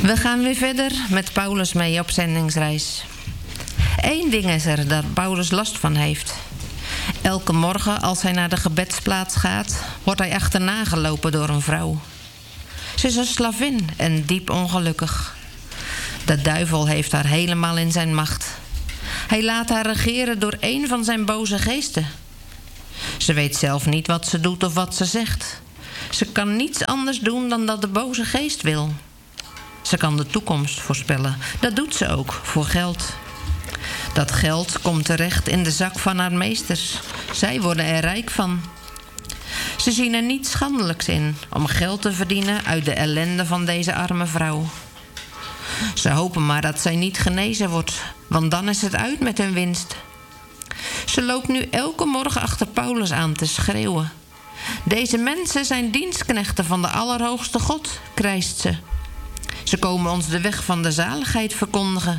We gaan weer verder met Paulus mee op zendingsreis. Eén ding is er dat Paulus last van heeft. Elke morgen als hij naar de gebedsplaats gaat, wordt hij achterna gelopen door een vrouw. Ze is een slavin en diep ongelukkig. De duivel heeft haar helemaal in zijn macht. Hij laat haar regeren door een van zijn boze geesten. Ze weet zelf niet wat ze doet of wat ze zegt. Ze kan niets anders doen dan dat de boze geest wil. Ze kan de toekomst voorspellen. Dat doet ze ook, voor geld. Dat geld komt terecht in de zak van haar meesters. Zij worden er rijk van. Ze zien er niets schandelijks in om geld te verdienen uit de ellende van deze arme vrouw. Ze hopen maar dat zij niet genezen wordt, want dan is het uit met hun winst. Ze loopt nu elke morgen achter Paulus aan te schreeuwen. Deze mensen zijn dienstknechten van de Allerhoogste God, krijst ze. Ze komen ons de weg van de zaligheid verkondigen.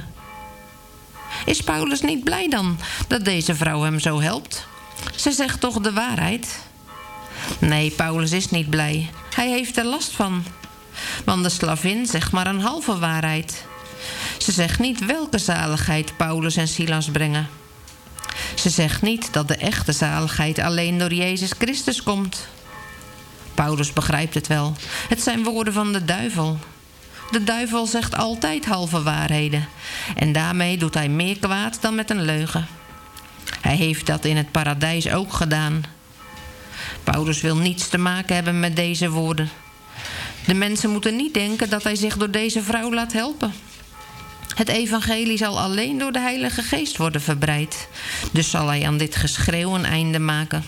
Is Paulus niet blij dan dat deze vrouw hem zo helpt? Ze zegt toch de waarheid? Nee, Paulus is niet blij. Hij heeft er last van. Want de slavin zegt maar een halve waarheid. Ze zegt niet welke zaligheid Paulus en Silas brengen. Ze zegt niet dat de echte zaligheid alleen door Jezus Christus komt. Paulus begrijpt het wel. Het zijn woorden van de duivel. De duivel zegt altijd halve waarheden. En daarmee doet hij meer kwaad dan met een leugen. Hij heeft dat in het paradijs ook gedaan. Paulus wil niets te maken hebben met deze woorden. De mensen moeten niet denken dat hij zich door deze vrouw laat helpen. Het evangelie zal alleen door de Heilige Geest worden verbreid. Dus zal hij aan dit geschreeuw een einde maken.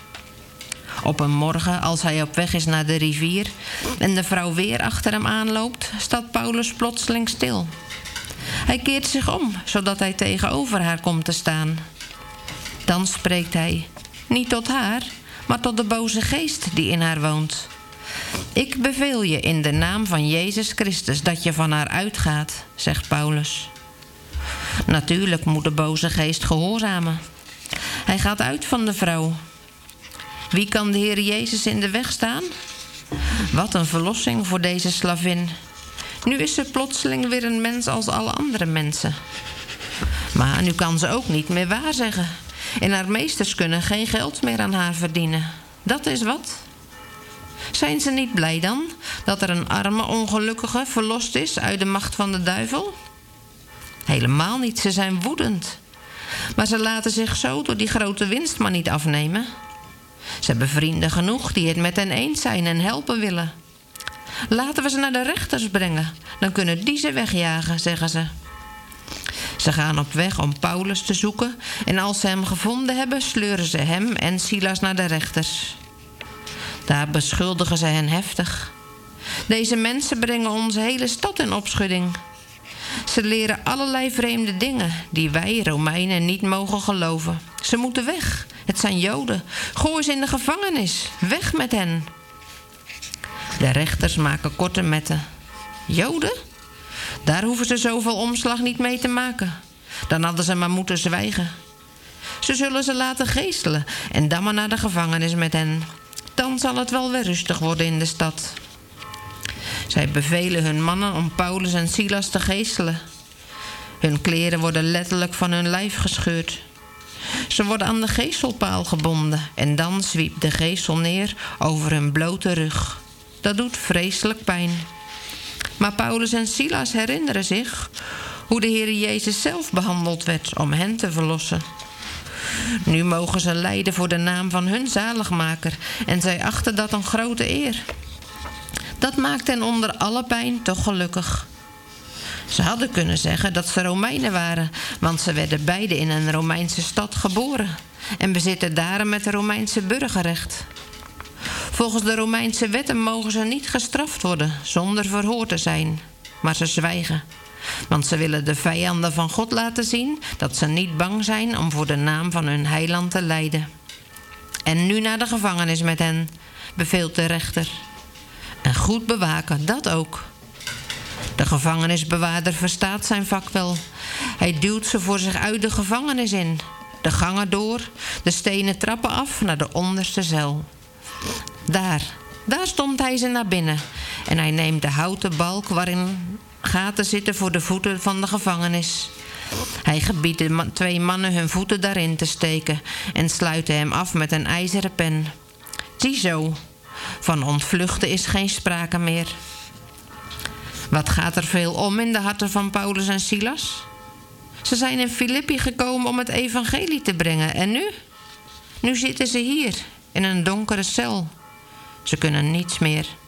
Op een morgen, als hij op weg is naar de rivier en de vrouw weer achter hem aanloopt, staat Paulus plotseling stil. Hij keert zich om, zodat hij tegenover haar komt te staan. Dan spreekt hij, niet tot haar, maar tot de boze geest die in haar woont. Ik beveel je in de naam van Jezus Christus dat je van haar uitgaat, zegt Paulus. Natuurlijk moet de boze geest gehoorzamen. Hij gaat uit van de vrouw. Wie kan de Heer Jezus in de weg staan? Wat een verlossing voor deze slavin. Nu is ze plotseling weer een mens als alle andere mensen. Maar nu kan ze ook niet meer waarzeggen. En haar meesters kunnen geen geld meer aan haar verdienen. Dat is wat. Zijn ze niet blij dan dat er een arme ongelukkige verlost is uit de macht van de duivel? Helemaal niet, ze zijn woedend. Maar ze laten zich zo door die grote winst maar niet afnemen. Ze hebben vrienden genoeg die het met hen eens zijn en helpen willen. Laten we ze naar de rechters brengen, dan kunnen die ze wegjagen, zeggen ze. Ze gaan op weg om Paulus te zoeken en als ze hem gevonden hebben, sleuren ze hem en Silas naar de rechters. Daar beschuldigen ze hen heftig. Deze mensen brengen onze hele stad in opschudding. Ze leren allerlei vreemde dingen die wij Romeinen niet mogen geloven. Ze moeten weg. Het zijn Joden. Gooi ze in de gevangenis. Weg met hen. De rechters maken korte metten. Joden? Daar hoeven ze zoveel omslag niet mee te maken. Dan hadden ze maar moeten zwijgen. Ze zullen ze laten geestelen en dan maar naar de gevangenis met hen. Dan zal het wel weer rustig worden in de stad. Zij bevelen hun mannen om Paulus en Silas te geestelen. Hun kleren worden letterlijk van hun lijf gescheurd. Ze worden aan de geeselpaal gebonden en dan zwiept de geesel neer over hun blote rug. Dat doet vreselijk pijn. Maar Paulus en Silas herinneren zich hoe de Heer Jezus zelf behandeld werd om hen te verlossen. Nu mogen ze lijden voor de naam van hun zaligmaker en zij achten dat een grote eer. Dat maakt hen onder alle pijn toch gelukkig. Ze hadden kunnen zeggen dat ze Romeinen waren, want ze werden beide in een Romeinse stad geboren en bezitten daarom het Romeinse burgerrecht. Volgens de Romeinse wetten mogen ze niet gestraft worden zonder verhoord te zijn, maar ze zwijgen. Want ze willen de vijanden van God laten zien dat ze niet bang zijn om voor de naam van hun heiland te lijden. En nu naar de gevangenis met hen, beveelt de rechter. En goed bewaken, dat ook. De gevangenisbewaarder verstaat zijn vak wel. Hij duwt ze voor zich uit de gevangenis in. De gangen door, de stenen trappen af naar de onderste cel. Daar stomt hij ze naar binnen. En hij neemt de houten balk waarin gaten zitten voor de voeten van de gevangenis. Hij gebiedt de 2 mannen hun voeten daarin te steken en sluiten hem af met een ijzeren pen. Ziezo, van ontvluchten is geen sprake meer. Wat gaat er veel om in de harten van Paulus en Silas? Ze zijn in Filippi gekomen om het evangelie te brengen. En nu? Nu zitten ze hier, in een donkere cel. Ze kunnen niets meer.